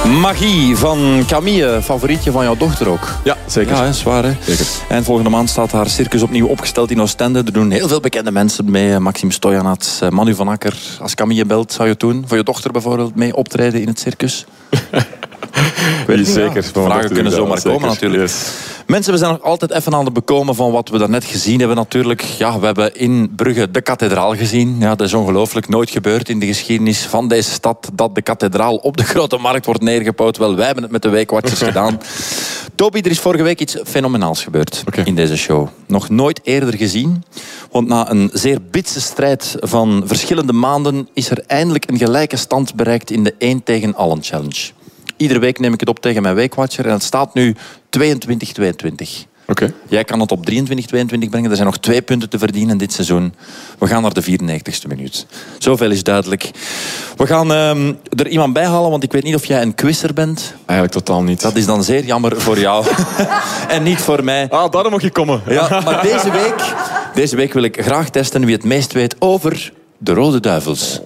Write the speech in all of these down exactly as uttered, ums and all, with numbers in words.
Magie van Camille, favorietje van jouw dochter ook. Ja, zeker. Ja, is waar, hè? Zeker. En volgende maand staat haar circus opnieuw opgesteld in Oostende. Er doen heel veel bekende mensen mee. Maxime Stojanats, Manu van Akker. Als Camille belt, zou je het doen? Voor je dochter bijvoorbeeld mee optreden in het circus? Ik weet niet, zeker. Ja. Vragen kunnen zomaar komen natuurlijk. Yes. Mensen, we zijn nog altijd even aan het bekomen van wat we daarnet gezien hebben natuurlijk. Ja, we hebben in Brugge de kathedraal gezien. Ja, dat is ongelooflijk. Nooit gebeurd in de geschiedenis van deze stad dat de kathedraal op de Grote Markt wordt neergebouwd. Wel, wij hebben het met de Weekwatchers gedaan. Toby, er is vorige week iets fenomenaals gebeurd okay. in deze show. Nog nooit eerder gezien. Want na een zeer bitse strijd van verschillende maanden is er eindelijk een gelijke stand bereikt in de één tegen allen challenge. Iedere week neem ik het op tegen mijn Weekwatcher en het staat nu tweeëntwintig tweeëntwintig. Okay. Jij kan het op drieëntwintig tweeëntwintig brengen. Er zijn nog twee punten te verdienen dit seizoen. We gaan naar de vierennegentigste minuut. Zoveel is duidelijk. We gaan um, er iemand bij halen, want ik weet niet of jij een quizzer bent. Eigenlijk totaal niet. Dat is dan zeer jammer voor jou. En niet voor mij. Ah, daarom mag je komen. Ja, maar deze week, deze week wil ik graag testen wie het meest weet over de Rode Duivels.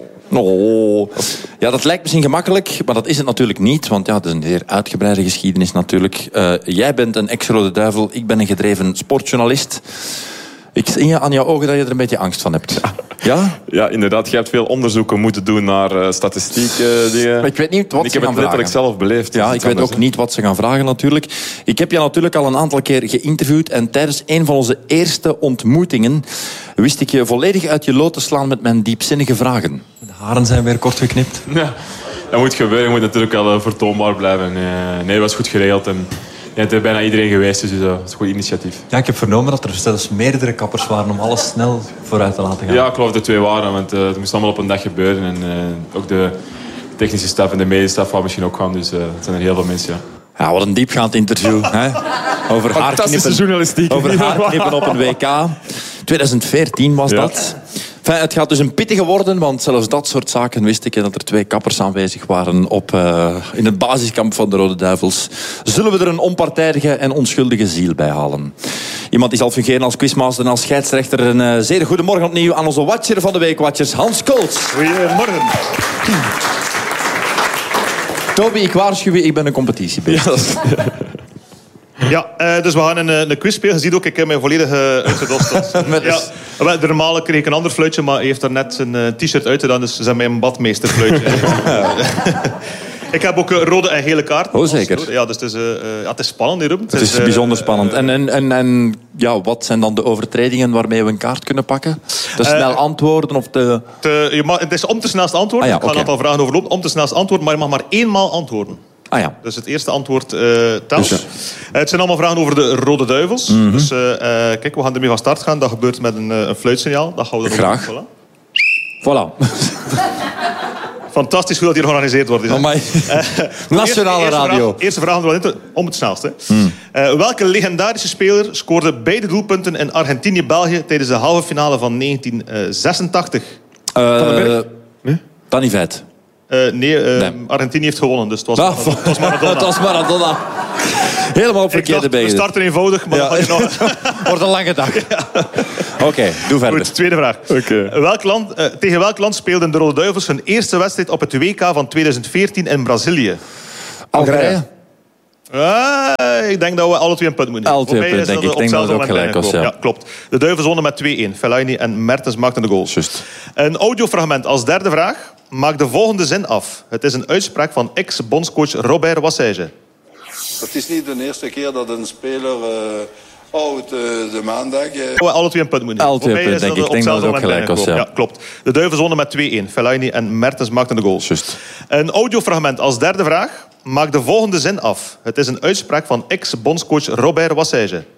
Oh. Ja, dat lijkt misschien gemakkelijk, maar dat is het natuurlijk niet. Want ja, het is een zeer uitgebreide geschiedenis natuurlijk. Uh, jij bent een ex-Rode Duivel, ik ben een gedreven sportjournalist. Ik zie je aan jouw ogen dat je er een beetje angst van hebt. Ja, ja? ja inderdaad. Je hebt veel onderzoeken moeten doen naar uh, statistiek uh, dingen. Maar ik weet niet wat ik ze heb gaan het letterlijk vragen. zelf beleefd. Ja, ik weet anders, ook he? niet wat ze gaan vragen natuurlijk. Ik heb je natuurlijk al een aantal keer geïnterviewd en tijdens een van onze eerste ontmoetingen wist ik je volledig uit je lood te slaan met mijn diepzinnige vragen. De haren zijn weer kort geknipt. Ja, dat moet gebeuren. Je moet natuurlijk wel vertoonbaar blijven. Nee, nee, dat was goed geregeld en ja, het is bijna iedereen geweest, dus dat is een goed initiatief. Ja, ik heb vernomen dat er zelfs meerdere kappers waren om alles snel vooruit te laten gaan. Ja, ik geloof dat er twee waren, want uh, het moest allemaal op een dag gebeuren. En uh, ook de technische staf en de medische staf waren misschien ook gaan, dus uh, het zijn er heel veel mensen, ja. Ja, wat een diepgaand interview. Hè? Over fantastische journalistiek. Over haarknippen op een W K. twintig veertien was ja. dat. Enfin, het gaat dus een pittige worden, want zelfs dat soort zaken wist ik dat er twee kappers aanwezig waren op, uh, in het basiskamp van de Rode Duivels. Zullen we er een onpartijdige en onschuldige ziel bij halen? Iemand die zal fungeren als quizmaster en als scheidsrechter. Een uh, zeer goede morgen opnieuw aan onze watcher van de Weekwatchers, Hans Koolts. Goedemorgen. Toby, ik waarschuw je, ik ben een competitie bezig. Ja, ja uh, dus we gaan een, een quiz spelen. Je ziet ook, ik heb mij volledig uh, uitgedost. Ja, de normale kreeg ik een ander fluitje, maar hij heeft er net zijn uh, t-shirt uitgedaan, dus ze zijn mijn badmeesterfluitje. Ik heb ook uh, rode en gele kaarten. Oh, zeker. Ja, dus het is, uh, ja, het is spannend hierom. Het, het is, is uh, bijzonder spannend. Uh, en en, en, en ja, wat zijn dan de overtredingen waarmee we een kaart kunnen pakken? Te snel uh, antwoorden of te... te je mag, het is om te snelst antwoorden. Ah, ja, ik ga okay. een aantal vragen overlopen. Om te snelst antwoorden, maar je mag maar éénmaal antwoorden. Ah, ja. Dus het eerste antwoord uh, telt. Dus, ja. uh, het zijn allemaal vragen over de Rode Duivels. Mm-hmm. Dus uh, uh, kijk, we gaan ermee van start gaan. Dat gebeurt met een, uh, een fluitsignaal. Dat gaan we dan graag. Op. Voilà. voilà. Fantastisch hoe dat hier georganiseerd wordt. Oh my. uh, Nationale eerste, radio. Vraag, eerste vraag om het snelst. Hè. Mm. Uh, welke legendarische speler scoorde beide doelpunten in Argentinië-België tijdens de halve finale van negentien zesentachtig? Uh, van den Berg? Nee? Danny Veit. Uh, nee, uh, nee, Argentinië heeft gewonnen, dus het was, ah, het was Maradona. Het was Maradona. Helemaal op verkeerde benen. We starten eenvoudig, maar ja. dan ga je nog... Wordt een lange dag. Ja. Oké, okay, doe verder. Goed, tweede vraag. Okay. Welk land, uh, tegen welk land speelden de Rode Duivels hun eerste wedstrijd op het W K van twintig veertien in Brazilië? Algerije. Uh, ik denk dat we alle twee een punt moeten nemen. Alle twee punten, denk ik. Ik denk dat het ook gelijk was, ja. Ja, klopt. De Duivels wonnen met twee-één. Fellaini en Mertens maakten de goals. Just. Een audiofragment als derde vraag. Maak de volgende zin af. Het is een uitspraak van ex-bondscoach Robert Wassage. Het is niet de eerste keer dat een speler... Uh... Oh, de, de maandag. Eh. We alle twee een punt moeten nemen. Alle twee punten, denk ik. Ik denk dat het ook gelijk was, ja. Ja, klopt. De Duivels wonnen met twee-één. Fellaini en Mertens maakten de goals. Just. Een audiofragment als derde vraag. Maak de volgende zin af. Het is een uitspraak van ex-bondscoach Robert Wassage.